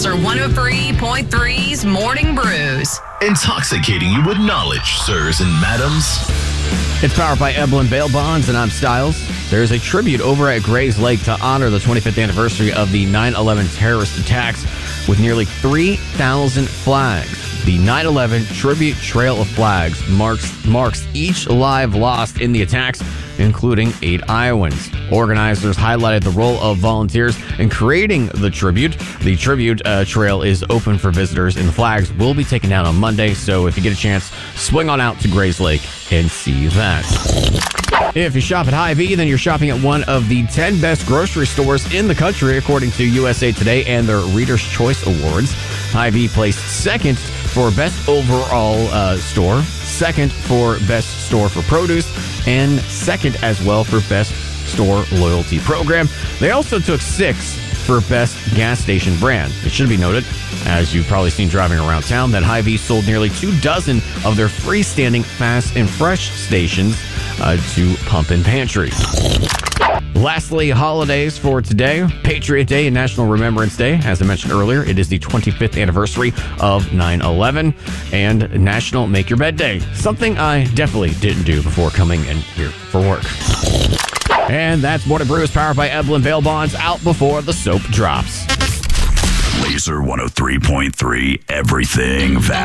Laser 103.3's Morning Brews. Intoxicating you with knowledge, sirs and madams. It's powered by Eblin Bail Bonds, and I'm Styles. There's a tribute over at Grays Lake to honor the 25th anniversary of the 9/11 terrorist attacks with nearly 3,000 flags. The 9/11 Tribute Trail of Flags marks each life lost in the attacks, including 8 Iowans. Organizers highlighted the role of volunteers in creating the tribute. The tribute trail is open for visitors, and the flags will be taken down on Monday, so if you get a chance, swing on out to Grays Lake and see that. If you shop at Hy-Vee, then you're shopping at one of the 10 best grocery stores in the country, according to USA Today and their Reader's Choice Awards. Hy-Vee placed second for best overall store, second for best store for produce, and second as well for best store loyalty program. They also took 6th for best gas station brand. It should be noted, as you've probably seen driving around town, that Hy-Vee sold nearly 24 of their freestanding fast and fresh stations to pump and pantry. Lastly, holidays for today. Patriot Day and National Remembrance Day. As I mentioned earlier, it is the 25th anniversary of 9/11, and National Make Your Bed Day. Something I definitely didn't do before coming in here for work. And that's Morning Brews, powered by Eblin Bail Bonds, out before the soap drops. Laser 103.3, everything